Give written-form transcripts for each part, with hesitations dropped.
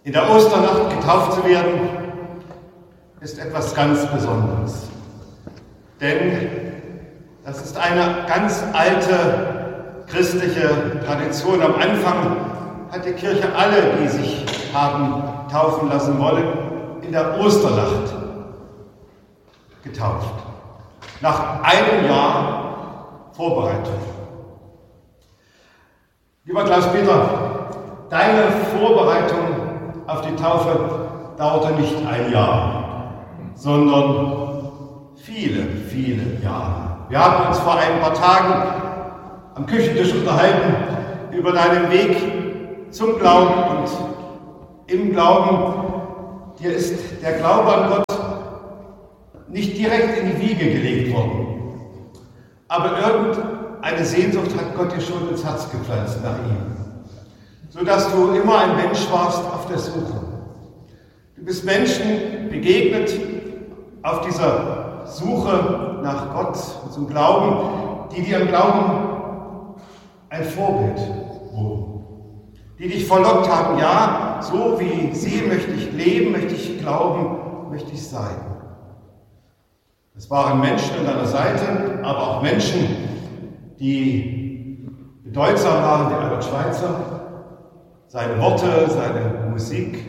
In der Osternacht getauft zu werden, ist etwas ganz Besonderes. Denn das ist eine ganz alte christliche Tradition. Am Anfang hat die Kirche alle, die sich haben taufen lassen wollen, in der Osternacht getauft. Nach einem Jahr Vorbereitung. Lieber Klaus-Peter, deine Vorbereitung auf die Taufe dauerte nicht ein Jahr, sondern viele, viele Jahre. Wir haben uns vor ein paar Tagen am Küchentisch unterhalten über deinen Weg zum Glauben und im Glauben. Dir ist der Glaube an Gott nicht direkt in die Wiege gelegt worden, aber irgendeine Sehnsucht hat Gott dir schon ins Herz gepflanzt nach ihm, sodass du immer ein Mensch warst auf der Suche. Du bist Menschen begegnet auf dieser Suche nach Gott und zum Glauben, die dir im Glauben ein Vorbild wurden, die dich verlockt haben, ja, so wie sie möchte ich leben, möchte ich glauben, möchte ich sein. Es waren Menschen an deiner Seite, aber auch Menschen, die bedeutsam waren, wie Albert Schweitzer, seine Worte, seine Musik.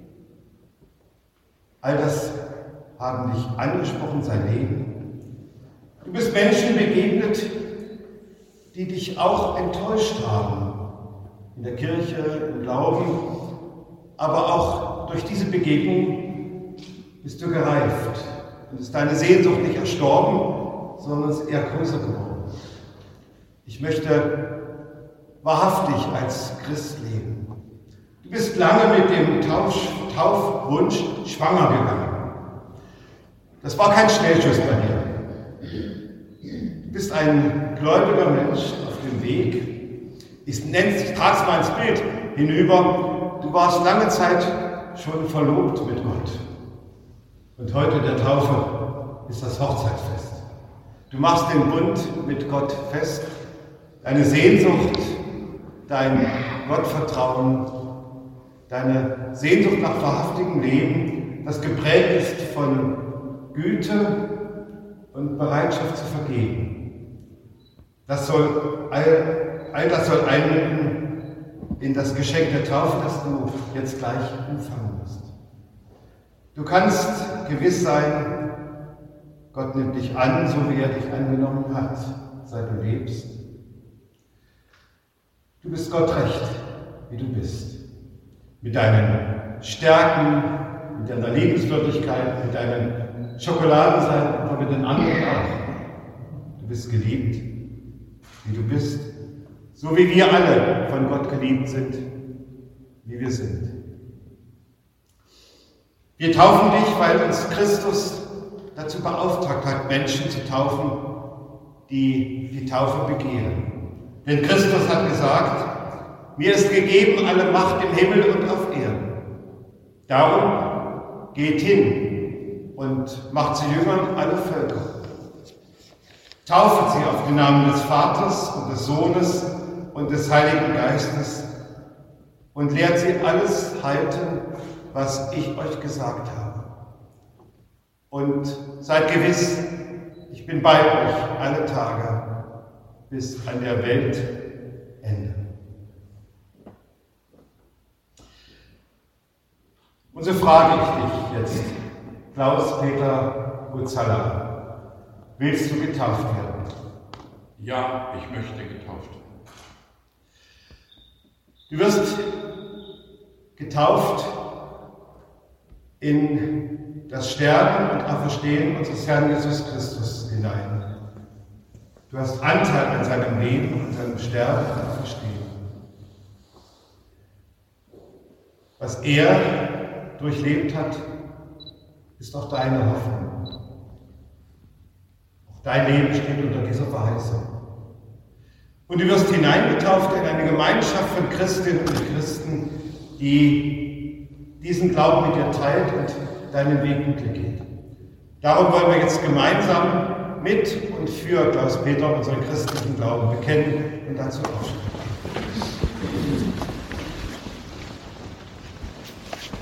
All das haben dich angesprochen, sein Leben. Du bist Menschen begegnet, die dich auch enttäuscht haben, in der Kirche, im Glauben, aber auch durch diese Begegnung bist du gereift. Und ist deine Sehnsucht nicht erstorben, sondern ist eher größer geworden. Ich möchte wahrhaftig als Christ leben. Du bist lange mit dem Taufwunsch schwanger gegangen. Das war kein Schnellschuss bei dir. Du bist ein gläubiger Mensch auf dem Weg. Ich trage es mal ins Bild hinüber. Du warst lange Zeit schon verlobt mit Gott. Und heute der Taufe ist das Hochzeitsfest. Du machst den Bund mit Gott fest. Deine Sehnsucht, dein Gottvertrauen, deine Sehnsucht nach wahrhaftigem Leben, das geprägt ist von Güte und Bereitschaft zu vergeben. Das soll all das soll einmünden in das Geschenk der Taufe, das du jetzt gleich empfangen wirst. Du kannst gewiss sein, Gott nimmt dich an, so wie er dich angenommen hat, seit du lebst. Du bist Gott recht, wie du bist. Mit deinen Stärken, mit deiner Liebenswürdigkeit, mit deinen Schokoladenseiten, aber mit den anderen auch. Du bist geliebt, wie du bist, so wie wir alle von Gott geliebt sind, wie wir sind. Wir taufen dich, weil uns Christus dazu beauftragt hat, Menschen zu taufen, die die Taufe begehren. Denn Christus hat gesagt, mir ist gegeben alle Macht im Himmel und auf Erden. Darum geht hin und macht zu Jüngern alle Völker. Taufet sie auf den Namen des Vaters und des Sohnes und des Heiligen Geistes und lehrt sie alles halten, was ich euch gesagt habe. Und seid gewiss, ich bin bei euch alle Tage bis an der Weltende. Und so frage ich dich jetzt, Klaus-Peter Gutzala, willst du getauft werden? Ja, ich möchte getauft werden. Du wirst getauft in das Sterben und Auferstehen unseres Herrn Jesus Christus hinein. Du hast Anteil an seinem Leben und seinem Sterben und Auferstehen. Was er durchlebt hat, ist auch deine Hoffnung. Auch dein Leben steht unter dieser Verheißung. Und du wirst hineingetauft in eine Gemeinschaft von Christinnen und Christen, die diesen Glauben mit dir teilt und deinen Weg mit dir geht. Darum wollen wir jetzt gemeinsam mit und für Klaus-Peter unseren christlichen Glauben bekennen und dazu aufstehen.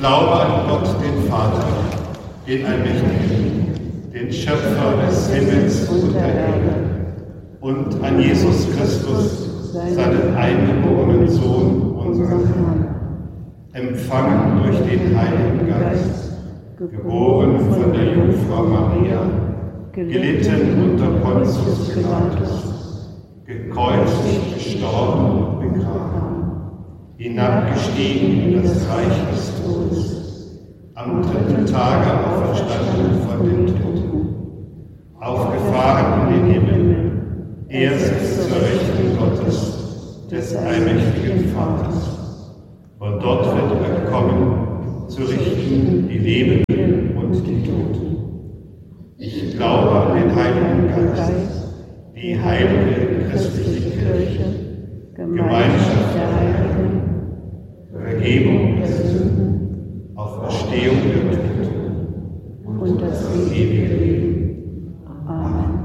glaube an Gott, den Vater, den Allmächtigen, den Schöpfer des Himmels und der Erde, und an Jesus Christus, seinen eingeborenen Sohn, unseren Herrn, empfangen durch den Heiligen Geist, geboren von der Jungfrau Maria, gelitten unter Pontius Pilatus, gekreuzigt, gestorben und begraben, hinabgestiegen in das Reich des Todes, am dritten Tage auferstanden von den Toten, aufgefahren in den Himmel, er sitzt zur Rechten Gottes, des allmächtigen Vaters. Von dort wird er kommen, zu richten die Lebenden und die Toten. Ich glaube an den Heiligen Geist, die heilige christliche Kirche, Gemeinschaft der Heiligen, Vergebung der Sünden, Auferstehung der Toten und das ewige Leben. Amen.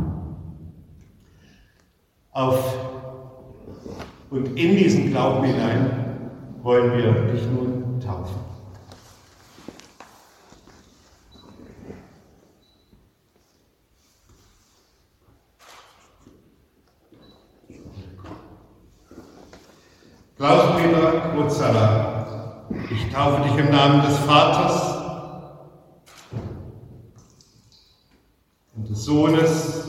Auf und in diesen Glauben hinein wollen wir dich nun taufen. Klaus-Peter Kruzala, ich taufe dich im Namen des Vaters und des Sohnes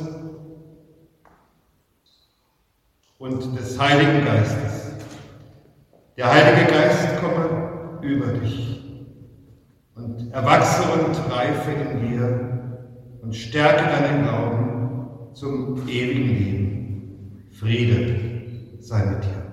und des Heiligen Geistes. Der Heilige Geist komme über dich und erwachse und reife in dir und stärke deinen Glauben zum ewigen Leben. Friede sei mit dir.